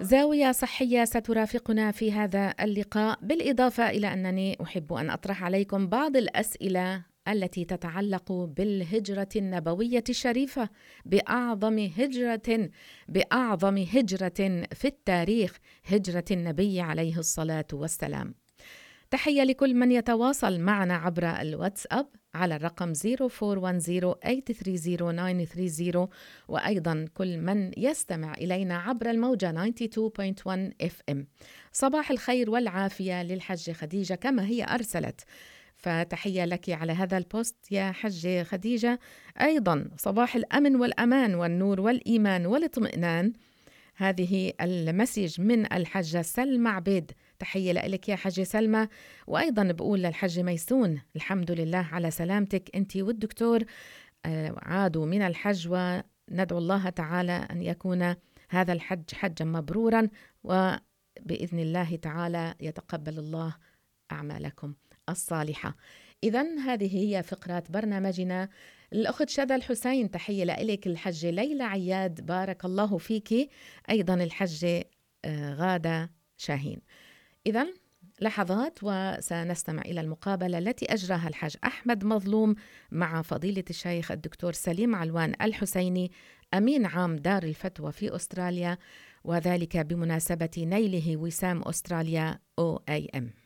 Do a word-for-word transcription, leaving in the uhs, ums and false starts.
زاوية صحية سترافقنا في هذا اللقاء، بالإضافة إلى أنني أحب أن أطرح عليكم بعض الأسئلة التي تتعلق بالهجرة النبوية الشريفة، بأعظم هجرة بأعظم هجرة في التاريخ، هجرة النبي عليه الصلاة والسلام. تحية لكل من يتواصل معنا عبر الواتساب على الرقم صفر أربعة واحد صفر ثمانية ثلاثة صفر تسعة ثلاثة صفر، وأيضا كل من يستمع إلينا عبر الموجة تسعة وتسعين فاصلة واحد إف إم. صباح الخير والعافية للحجة خديجة كما هي أرسلت، فتحية لك على هذا البوست يا حجة خديجة. أيضا صباح الأمن والأمان والنور والإيمان والاطمئنان، هذه المسج من الحجة سلمى عبيد. تحية لك يا حجة سلمى. وأيضا بقول للحجة ميسون الحمد لله على سلامتك أنت والدكتور، عادوا من الحج، وندعو الله تعالى أن يكون هذا الحج حجا مبرورا، وبإذن الله تعالى يتقبل الله أعمالكم الصالحة. إذن هذه هي فقرات برنامجنا. الأخت شذى الحسين تحية لك. الحجة ليلى عياد بارك الله فيك. أيضا الحجة غادة شاهين. إذن لحظات وسنستمع إلى المقابلة التي أجراها الحاج أحمد مظلوم مع فضيلة الشيخ الدكتور سليم علوان الحسيني أمين عام دار الفتوى في أستراليا، وذلك بمناسبة نيله وسام أستراليا أو آي إم.